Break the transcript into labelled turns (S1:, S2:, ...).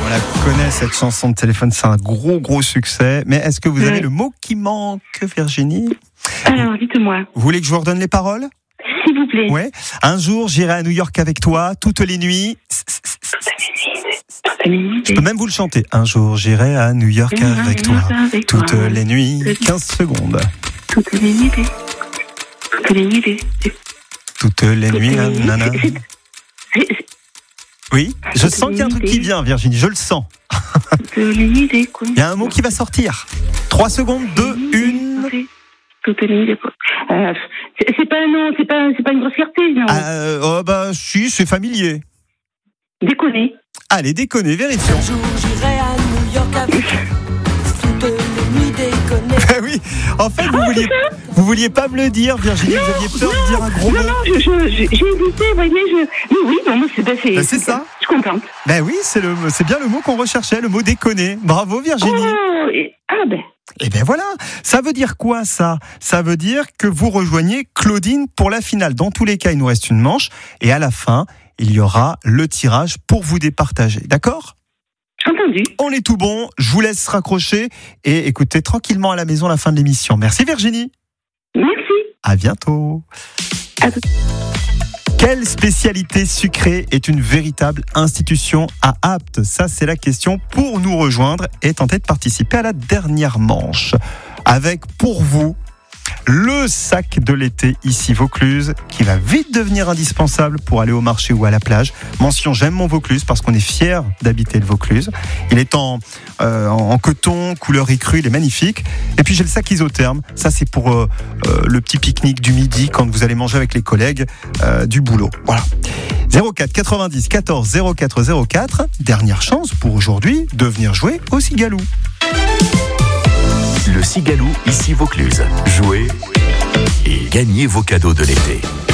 S1: on la connaît cette chanson de téléphone, c'est un gros succès. Mais est-ce que vous avez le mot qui manque, Virginie ?
S2: Alors, dites-moi.
S1: Vous voulez que je vous redonne les paroles ?
S2: S'il vous plaît.
S1: Ouais. Un jour, j'irai à New York avec toi, toutes les nuits. Je peux même vous le chanter. Un jour, j'irai à New York avec toi, toutes les nuits. 15 secondes.
S2: Toutes les nuits.
S1: Toutes les nuits, nanana. Oui, je sens qu'il y a un truc qui vient, Virginie, je le sens. Il y a un mot qui va sortir. 3 secondes, 2, 1.
S2: C'est pas un nom, c'est pas une grossièreté, non.
S1: Si, c'est familier.
S2: Déconner.
S1: Allez, déconner, vérifions.
S3: Un jour j'irai à New York avec toutes les nuits déconner.
S1: Oui, en fait, vous vouliez pas me le dire, Virginie, vous aviez peur de dire un gros mot.
S2: Non, j'ai hésité, vous voyez,
S1: c'est ça.
S2: Je suis contente.
S1: Ben oui, c'est bien le mot qu'on recherchait, le mot déconner. Bravo, Virginie. Et ben voilà, ça veut dire quoi ça ? Ça veut dire que vous rejoignez Claudine pour la finale. Dans tous les cas, il nous reste une manche et à la fin, il y aura le tirage pour vous départager. D'accord ?
S2: Entendu.
S1: On est tout bon, je vous laisse raccrocher et écoutez tranquillement à la maison la fin de l'émission. Merci Virginie.
S2: Merci.
S1: À bientôt. Quelle spécialité sucrée est une véritable institution à Apt ? Ça, c'est la question pour nous rejoindre et tenter de participer à la dernière manche. Avec, pour vous, le sac de l'été ici Vaucluse, qui va vite devenir indispensable pour aller au marché ou à la plage. Mention j'aime mon Vaucluse parce qu'on est fiers d'habiter le Vaucluse. Il est en coton, couleur écrue, il est magnifique. Et puis j'ai le sac isotherme, ça c'est pour le petit pique-nique du midi quand vous allez manger avec les collègues du boulot. Voilà. 04 90 14 04 04, dernière chance pour aujourd'hui de venir jouer au Cigalou.
S4: Le Cigalou, ici Vaucluse. Jouez et gagnez vos cadeaux de l'été.